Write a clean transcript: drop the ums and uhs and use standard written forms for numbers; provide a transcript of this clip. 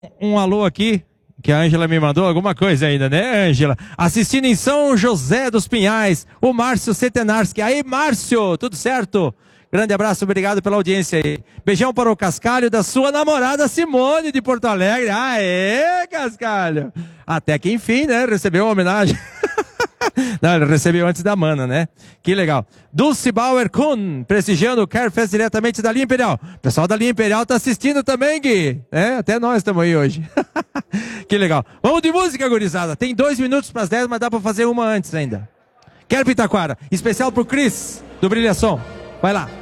um alô aqui, que a Ângela me mandou alguma coisa ainda, né, Ângela? Assistindo em São José dos Pinhais, o Márcio Setenarski. Aí, Márcio, tudo certo? Grande abraço, obrigado pela audiência aí. Beijão para o Cascalho da sua namorada Simone de Porto Alegre. Aê, Cascalho! Até que enfim, né, recebeu uma homenagem. Não, ele recebeu antes da Mana, né? Que legal. Dulce Bauer Kuhn, prestigiando o Carefest diretamente da Linha Imperial. O pessoal da Linha Imperial tá assistindo também, Gui. É, até nós estamos aí hoje. Que legal. Vamos de música, gurizada. Tem 2 minutos para as 10, mas dá para fazer uma antes ainda. Quero Pitaquara. Especial pro Cris, do Brilhação. Vai lá.